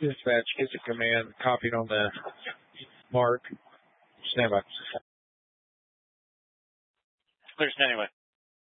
Dispatch, get the command copied on the mark. Stand by. Clear standing by.